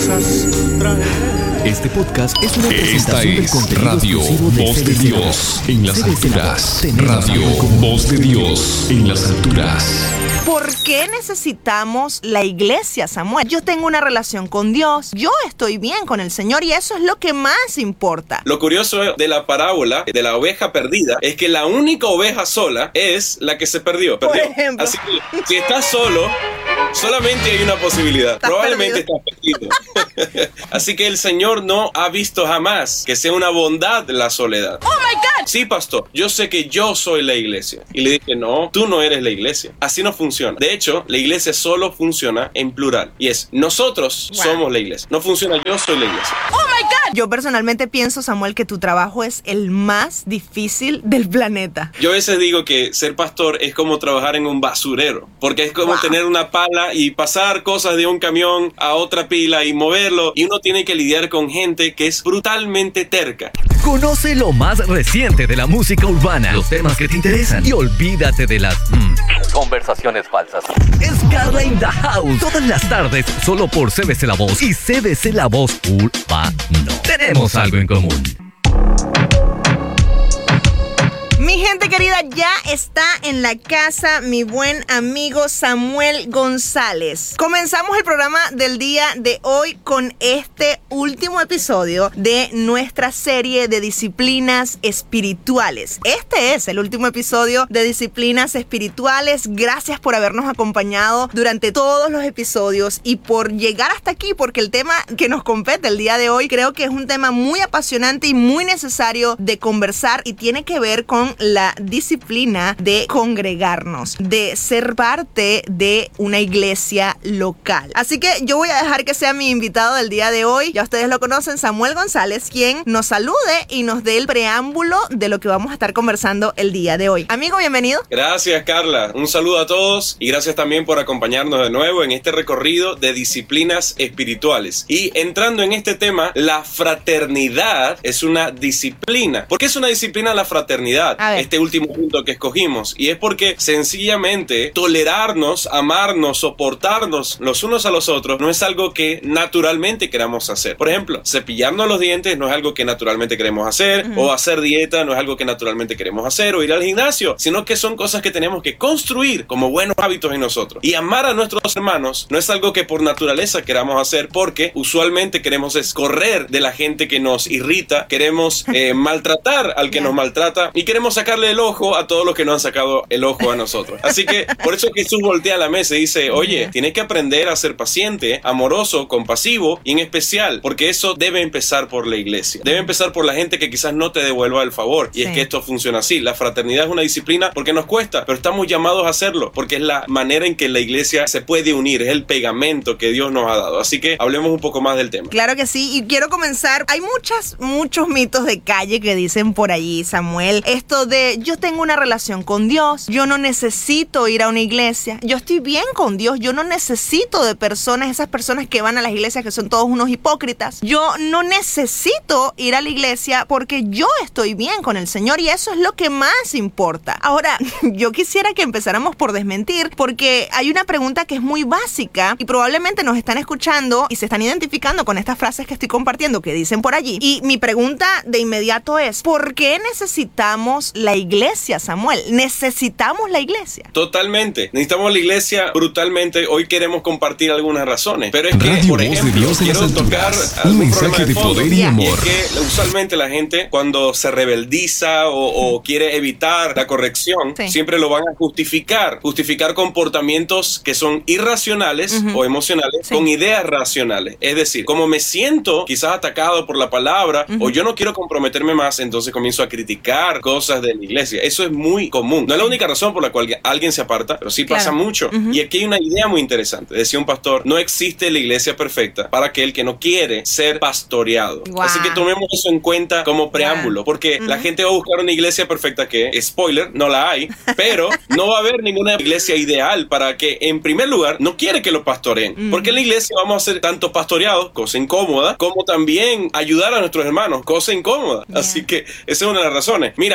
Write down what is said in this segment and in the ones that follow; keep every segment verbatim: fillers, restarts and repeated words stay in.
cosas traeré. Este podcast es una Esta presentación del es contenido Radio exclusivo de Voz de C D C La Dios en las C D C La alturas. Tenemos Radio algo en común. Voz de Dios en las alturas. ¿Por qué necesitamos la iglesia, Samuel? Yo tengo una relación con Dios, yo estoy bien con el Señor y eso es lo que más importa. Lo curioso de la parábola de la oveja perdida es que la única oveja sola es la que se perdió. Por perdió. ejemplo. Así que si estás solo, solamente hay una posibilidad. Estás Probablemente estás perdido. Así que el Señor no ha visto jamás que sea una bondad la soledad. ¡Oh, my God! Sí, pastor, yo sé que yo soy la iglesia. Y le dije, no, tú no eres la iglesia. Así no funciona. De hecho, la iglesia solo funciona en plural. Y es, nosotros Wow. somos la iglesia. No funciona, yo soy la iglesia. ¡Oh, my God! Yo personalmente pienso, Samuel, que tu trabajo es el más difícil del planeta. Yo a veces digo que ser pastor es como trabajar en un basurero, porque es como Wow. tener una pala y pasar cosas de un camión a otra pila y moverlo, y uno tiene que lidiar con gente que es brutalmente terca. Conoce lo más reciente de la música urbana, los temas que te interesan y olvídate de las mm, conversaciones falsas. Es Carla in the House, todas las tardes, solo por C B C La Voz y C B C La Voz Urbano. Tenemos algo en común. Mi gente querida, ya está en la casa mi buen amigo Samuel González. Comenzamos el programa del día de hoy con este último episodio de nuestra serie de disciplinas espirituales. Este es el último episodio de disciplinas espirituales. Gracias por habernos acompañado durante todos los episodios y por llegar hasta aquí, porque el tema que nos compete el día de hoy creo que es un tema muy apasionante y muy necesario de conversar y tiene que ver con la disciplina de congregarnos, de ser parte de una iglesia local. Así que yo voy a dejar que sea mi invitado del día de hoy. Ya ustedes lo conocen, Samuel González, quien nos salude y nos dé el preámbulo de lo que vamos a estar conversando el día de hoy. Amigo, bienvenido. Gracias, Carla. Un saludo a todos y gracias también por acompañarnos de nuevo en este recorrido de disciplinas espirituales. Y entrando en este tema, la fraternidad es una disciplina. ¿Por qué es una disciplina la fraternidad? Este último punto que escogimos, y es porque sencillamente tolerarnos, amarnos, soportarnos los unos a los otros no es algo que naturalmente queramos hacer. Por ejemplo, cepillarnos los dientes no es algo que naturalmente queremos hacer, uh-huh. o hacer dieta no es algo que naturalmente queremos hacer, o ir al gimnasio, sino que son cosas que tenemos que construir como buenos hábitos en nosotros. Y amar a nuestros hermanos no es algo que por naturaleza queramos hacer, porque usualmente queremos escorrer de la gente que nos irrita, queremos eh, maltratar al que yeah. nos maltrata y queremos sacarle el ojo a todos los que no han sacado el ojo a nosotros. Así que por eso Jesús voltea a la mesa y dice, oye, tienes que aprender a ser paciente, amoroso, compasivo y en especial, porque eso debe empezar por la iglesia. Debe empezar por la gente que quizás no te devuelva el favor. Y sí. es que esto funciona así. La fraternidad es una disciplina porque nos cuesta, pero estamos llamados a hacerlo, porque es la manera en que la iglesia se puede unir, es el pegamento que Dios nos ha dado. Así que hablemos un poco más del tema. Claro que sí, y quiero comenzar. Hay muchas, muchos mitos de calle que dicen por allí, Samuel. Esto de yo tengo una relación con Dios, yo no necesito ir a una iglesia, yo estoy bien con Dios, yo no necesito de personas, esas personas que van a las iglesias que son todos unos hipócritas, yo no necesito ir a la iglesia porque yo estoy bien con el Señor y eso es lo que más importa. Ahora, yo quisiera que empezáramos por desmentir, porque hay una pregunta que es muy básica y probablemente nos están escuchando y se están identificando con estas frases que estoy compartiendo que dicen por allí, y mi pregunta de inmediato es, ¿por qué necesitamos la iglesia, Samuel? ¿Necesitamos la iglesia? Totalmente. Necesitamos la iglesia brutalmente. Hoy queremos compartir algunas razones. Pero es que, Radio por Voz ejemplo, de Dios quiero tocar un algún mensaje problema de fondo, poder y amor. Y es que usualmente la gente cuando se rebeldiza o, o quiere evitar la corrección, sí. siempre lo van a justificar. Justificar comportamientos que son irracionales uh-huh. o emocionales sí. con ideas racionales. Es decir, como me siento quizás atacado por la palabra uh-huh. o yo no quiero comprometerme más, entonces comienzo a criticar cosas de la iglesia. Eso es muy común. No es la única razón por la cual alguien se aparta, pero sí pasa claro. mucho. Uh-huh. Y aquí hay una idea muy interesante. Decía un pastor, no existe la iglesia perfecta para aquel que no quiere ser pastoreado. Wow. Así que tomemos eso en cuenta como preámbulo, porque uh-huh. la gente va a buscar una iglesia perfecta que, spoiler, no la hay, pero no va a haber ninguna iglesia ideal para que, en primer lugar, no quiere que lo pastoreen. Uh-huh. Porque en la iglesia vamos a ser tanto pastoreados, cosa incómoda, como también ayudar a nuestros hermanos, cosa incómoda. Yeah. Así que esa es una de las razones. Mira, en Juan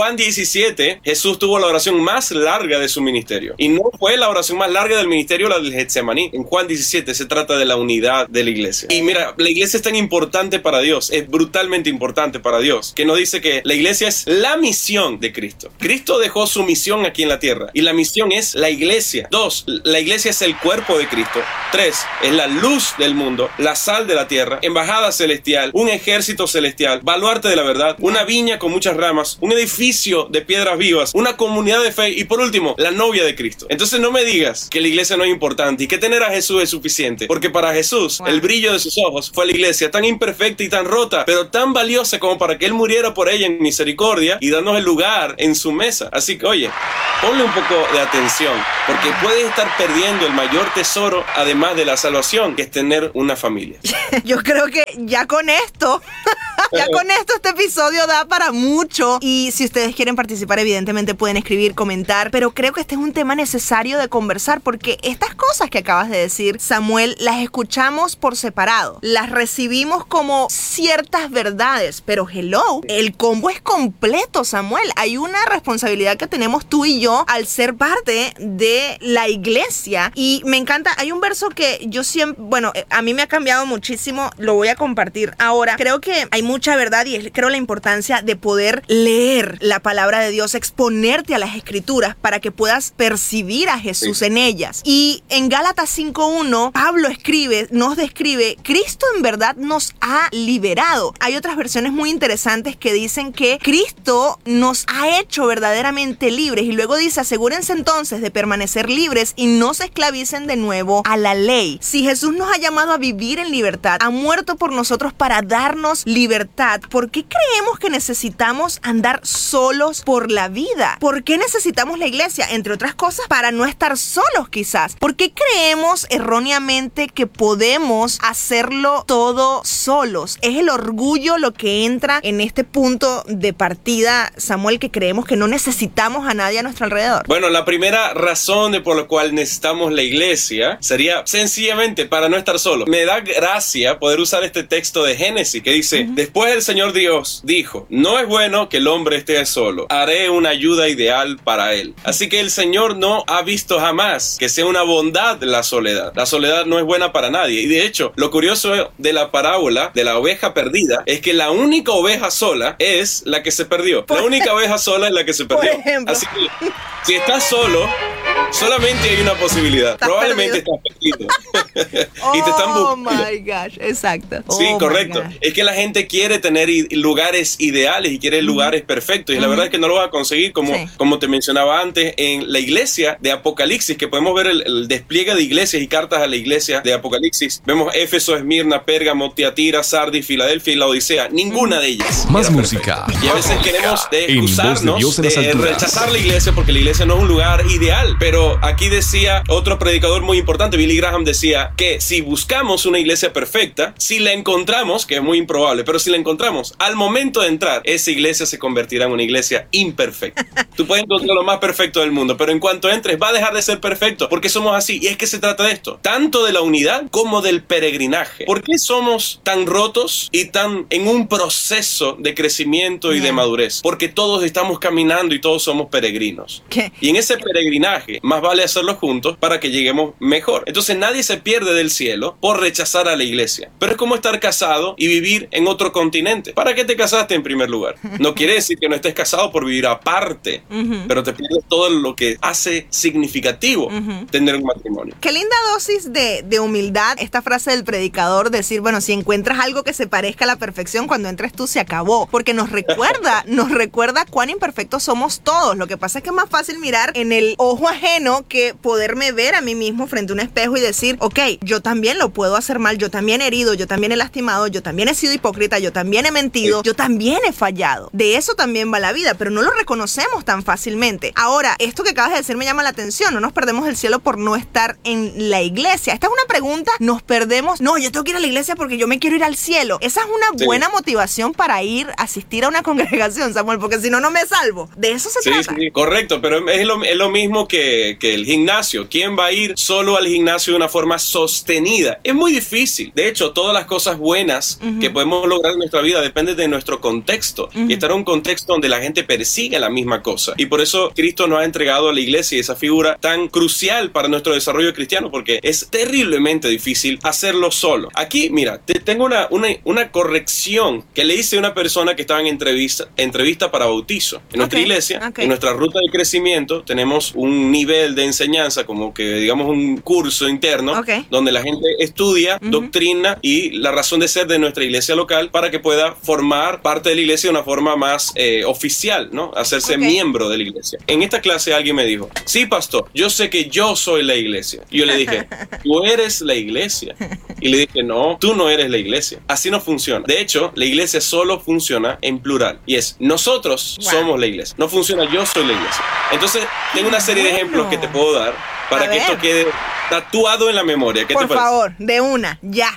Juan diecisiete, Jesús tuvo la oración más larga de su ministerio. Y no fue la oración más larga del ministerio la del Getsemaní. En Juan diecisiete se trata de la unidad de la iglesia. Y mira, la iglesia es tan importante para Dios, es brutalmente importante para Dios, que nos dice que la iglesia es la misión de Cristo. Cristo dejó su misión aquí en la tierra y la misión es la iglesia. Dos, la iglesia es el cuerpo de Cristo. Tres, es la luz del mundo, la sal de la tierra, embajada celestial, un ejército celestial, baluarte de la verdad, una viña con muchas ramas, un edificio de piedras vivas, una comunidad de fe y por último, la novia de Cristo. Entonces no me digas que la iglesia no es importante y que tener a Jesús es suficiente, porque para Jesús wow. el brillo de sus ojos fue la iglesia tan imperfecta y tan rota, pero tan valiosa como para que Él muriera por ella en misericordia y darnos el lugar en su mesa. Así que oye, ponle un poco de atención, porque puedes estar perdiendo el mayor tesoro, además de la salvación, que es tener una familia. Yo creo que ya con esto, ya con esto este episodio da para mucho. Y si ustedes quieren participar, evidentemente pueden escribir, comentar, pero creo que este es un tema necesario de conversar, porque estas cosas que acabas de decir, Samuel, las escuchamos por separado, las recibimos como ciertas verdades, pero hello, el combo es completo, Samuel. Hay una responsabilidad que tenemos tú y yo al ser parte de la iglesia. Y me encanta, hay un verso que yo siempre, bueno, a mí me ha cambiado muchísimo, lo voy a compartir ahora. Creo que hay mucha verdad y es, creo, la importancia de poder leer la palabra de Dios, exponerte a las escrituras para que puedas percibir a Jesús sí. en ellas. Y en Gálatas cinco uno, Pablo escribe, nos describe, Cristo en verdad nos ha liberado. Hay otras versiones muy interesantes que dicen que Cristo nos ha hecho verdaderamente libres, y luego dice, asegúrense entonces de permanecer libres y no se esclavicen de nuevo a la ley. Si Jesús nos ha llamado a vivir en libertad, ha muerto por nosotros para darnos libertad, ¿por qué creemos que necesitamos andar solos por la vida? ¿Por qué necesitamos la iglesia? Entre otras cosas, para no estar solos quizás. ¿Por qué creemos erróneamente que podemos hacerlo todo solos? Es el orgullo lo que entra en este punto de partida, Samuel, que creemos que no necesitamos a nadie a nuestro alrededor. Bueno, la primera razón de por la cual necesitamos la iglesia sería sencillamente para no estar solos. Me da gracia poder usar este texto de Génesis que dice, uh-huh. después el Señor Dios dijo, no es bueno que el hombre esté solo, haré una ayuda ideal para él. Así que el Señor no ha visto jamás que sea una bondad la soledad. La soledad no es buena para nadie. Y de hecho, lo curioso de la parábola de la oveja perdida es que la única oveja sola es la que se perdió. La única oveja sola es la que se perdió. Así que si estás solo, solamente hay una posibilidad. Estás Probablemente perdido. estás perdido. Y te están buscando. Oh my gosh, exacto. Sí, oh correcto. Es que la gente quiere tener lugares ideales y quiere lugares perfectos. Y uh-huh. la verdad es que no lo va a conseguir, como, sí. como te mencionaba antes, en la iglesia de Apocalipsis, que podemos ver el, el despliegue de iglesias y cartas a la iglesia de Apocalipsis. Vemos Éfeso, Esmirna, Pérgamo, Tiatira, Sardis, Filadelfia y la Odisea. Ninguna de ellas. Más música. Y a veces queremos de excusarnos, de, de rechazar la iglesia porque la iglesia no es un lugar ideal. Pero aquí decía otro predicador muy importante, Billy Graham, decía que si buscamos una iglesia perfecta, si la encontramos, que es muy improbable, pero si la encontramos, al momento de entrar, esa iglesia se convertirá en una iglesia imperfecta. Tú puedes encontrar lo más perfecto del mundo, pero en cuanto entres va a dejar de ser perfecto, porque somos así. Y es que se trata de esto, tanto de la unidad como del peregrinaje. ¿Por qué somos tan rotos y tan en un proceso de crecimiento y yeah. de madurez? Porque todos estamos caminando y todos somos peregrinos. ¿Qué? Y en ese peregrinaje, más vale hacerlo juntos para que lleguemos mejor. Entonces nadie se pierde del cielo por rechazar a la iglesia. Pero es como estar casado y vivir en otro continente. ¿Para qué te casaste en primer lugar? No quiere decir que no estés casado por vivir aparte, uh-huh. pero te pierdes todo lo que hace significativo uh-huh. tener un matrimonio. Qué linda dosis de, de humildad esta frase del predicador, decir, bueno, si encuentras algo que se parezca a la perfección, cuando entres tú se acabó. Porque nos recuerda, nos recuerda cuán imperfectos somos todos. Lo que pasa es que es más fácil mirar en el ojo ajeno que poderme ver a mí mismo frente a un espejo y decir, ok, yo también lo puedo hacer mal, yo también he herido, yo también he lastimado, yo también he sido hipócrita, yo también he mentido, sí. yo también he fallado. De eso también va la vida, pero no lo reconocemos tan fácilmente. Ahora, esto que acabas de decir me llama la atención, no nos perdemos el cielo por no estar en la iglesia. Esta es una pregunta, nos perdemos, no, yo tengo que ir a la iglesia porque yo me quiero ir al cielo. Esa es una sí. buena motivación para ir a asistir a una congregación, Samuel, porque si no, no me salvo. De eso se sí, trata. Sí, correcto, pero es lo, es lo mismo que que, que el gimnasio. ¿Quién va a ir solo al gimnasio de una forma sostenida? Es muy difícil. De hecho, todas las cosas buenas uh-huh. que podemos lograr en nuestra vida dependen de nuestro contexto. Uh-huh. Y estar en un contexto donde la gente persigue la misma cosa. Y por eso Cristo nos ha entregado a la iglesia esa figura tan crucial para nuestro desarrollo cristiano, porque es terriblemente difícil hacerlo solo. Aquí, mira, te tengo una, una, una corrección que le hice a una persona que estaba en entrevista, entrevista para bautizo. En nuestra okay. iglesia, okay. en nuestra ruta de crecimiento, tenemos un nivel de enseñanza, como que digamos un curso interno, okay. donde la gente estudia, uh-huh. doctrina y la razón de ser de nuestra iglesia local para que pueda formar parte de la iglesia de una forma más eh, oficial, ¿no? Hacerse okay. miembro de la iglesia. En esta clase alguien me dijo, sí, pastor, yo sé que yo soy la iglesia. Y yo le dije, tú eres la iglesia. Y le dije, no, tú no eres la iglesia. Así no funciona. De hecho, la iglesia solo funciona en plural. Y es, nosotros wow. somos la iglesia. No funciona, yo soy la iglesia. Entonces, tengo una serie de ejemplos que te puedo dar para que esto quede tatuado en la memoria. ¿Qué Por te parece? favor, de una, ya.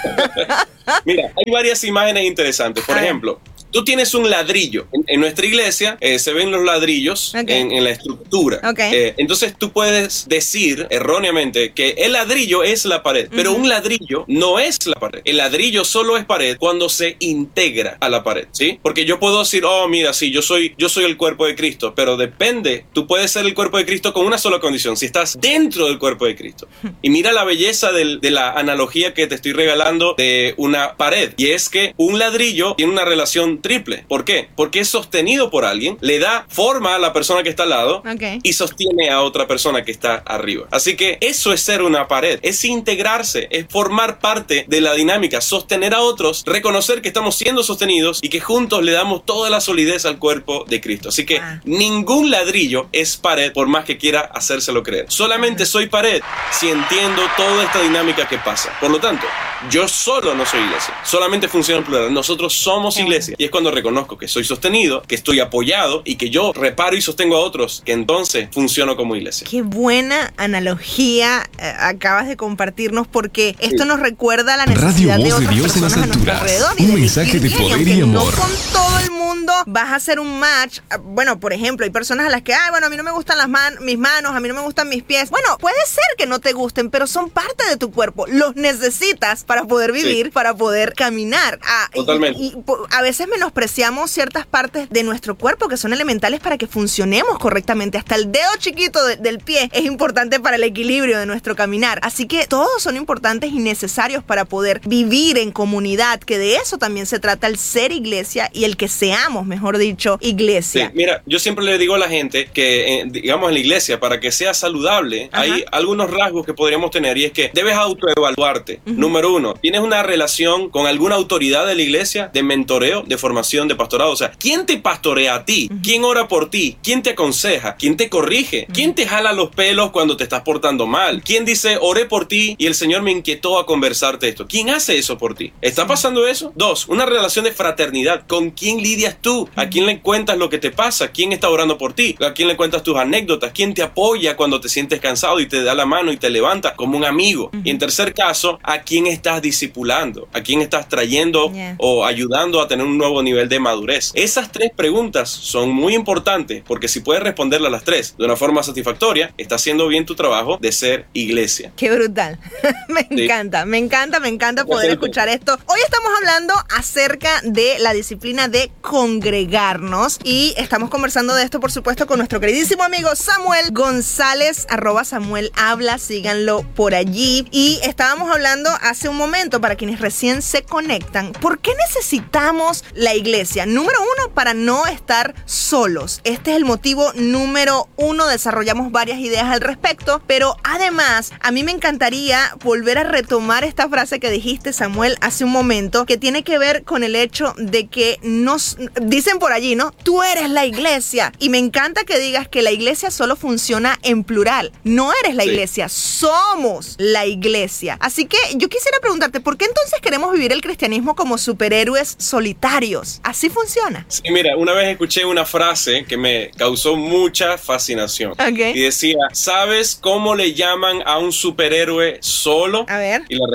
Mira, hay varias imágenes interesantes. Por ejemplo, tú tienes un ladrillo. En, en nuestra iglesia eh, se ven los ladrillos okay. en, en la estructura. Okay. Eh, entonces tú puedes decir erróneamente que el ladrillo es la pared, uh-huh. pero un ladrillo no es la pared. El ladrillo solo es pared cuando se integra a la pared, ¿sí? Porque yo puedo decir, oh, mira, sí, yo soy, yo soy el cuerpo de Cristo, pero depende. Tú puedes ser el cuerpo de Cristo con una sola condición, si estás dentro del cuerpo de Cristo. Y mira la belleza del, de la analogía que te estoy regalando de una pared. Y es que un ladrillo tiene una relación triple. ¿Por qué? Porque es sostenido por alguien, le da forma a la persona que está al lado okay. y sostiene a otra persona que está arriba. Así que eso es ser una pared, es integrarse, es formar parte de la dinámica, sostener a otros, reconocer que estamos siendo sostenidos y que juntos le damos toda la solidez al cuerpo de Cristo. Así que ah. ningún ladrillo es pared por más que quiera hacérselo creer. Solamente soy pared si entiendo toda esta dinámica que pasa. Por lo tanto, yo solo no soy iglesia, solamente funciona en plural. Nosotros somos iglesia y es cuando reconozco que soy sostenido, que estoy apoyado y que yo reparo y sostengo a otros, que entonces funciono como iglesia. Qué buena analogía eh, acabas de compartirnos, porque esto sí. nos recuerda la necesidad Radio de otras de Dios personas en las a nuestro alturas. alrededor. Un mensaje de poder y amor. No con todo el mundo vas a hacer un match. Bueno, por ejemplo, hay personas a las que, ay, bueno, a mí no me gustan las man- mis manos, a mí no me gustan mis pies. Bueno, puede ser que no te gusten, pero son parte de tu cuerpo. Los necesitas para poder vivir, sí. para poder caminar. Ah, Totalmente. Y, y, y a veces menospreciamos ciertas partes de nuestro cuerpo que son elementales para que funcionemos correctamente. Hasta el dedo chiquito de, del pie es importante para el equilibrio de nuestro caminar. Así que todos son importantes y necesarios para poder vivir en comunidad, que de eso también se trata el ser iglesia y el que seamos, mejor dicho, iglesia. Sí, mira, yo siempre le digo a la gente que, eh, digamos, en la iglesia, para que sea saludable, Ajá. hay algunos rasgos que podríamos tener, y es que debes autoevaluarte. Uh-huh. Número uno, ¿tienes una relación con alguna autoridad de la iglesia, de mentoreo, de formación, de pastorado? O sea, ¿quién te pastorea a ti? Uh-huh. ¿Quién ora por ti? ¿Quién te aconseja? ¿Quién te corrige? Uh-huh. ¿Quién te jala los pelos cuando te estás portando mal? ¿Quién dice, oré por ti y el Señor me inquietó a conversarte esto? ¿Quién hace eso por ti? ¿Está pasando eso? Dos, una relación de fraternidad. ¿Con quién lidias tú? ¿A quién le cuentas lo que te pasa? ¿Quién está orando por ti? ¿A quién le cuentas tus anécdotas? ¿Quién te apoya cuando te sientes cansado y te da la mano y te levanta como un amigo? Uh-huh. Y en tercer caso, ¿a quién estás discipulando? ¿A quién estás trayendo yeah. o ayudando a tener un nuevo nivel de madurez? Esas tres preguntas son muy importantes, porque si puedes responderlas las tres de una forma satisfactoria, estás haciendo bien tu trabajo de ser iglesia. Qué brutal. me sí. encanta, me encanta, me encanta poder escuchar esto. Hoy estamos hablando acerca de la disciplina de congregarnos y estamos conversando de esto, por supuesto, con nuestro queridísimo amigo Samuel González, arroba Samuel Habla, síganlo por allí. Y estábamos hablando hace un momento, para quienes recién se conectan, ¿por qué necesitamos la iglesia? Número uno, para no estar solos. Este es el motivo número uno. Desarrollamos varias ideas al respecto, pero además a mí me encantaría volver a retomar esta frase que dijiste, Samuel, hace un momento, que tiene que ver con el hecho de que nos dicen por allí, ¿no? Tú eres la iglesia. Y me encanta que digas que la iglesia solo funciona en plural. No eres la sí. iglesia, somos la iglesia. Así que yo quisiera preguntarte, ¿por qué entonces queremos vivir el cristianismo como superhéroes solitarios? ¿Así funciona? Sí, mira, una vez escuché una frase que me causó mucha fascinación. Okay. Y decía, ¿sabes cómo le llaman a un superhéroe solo? A ver. Y la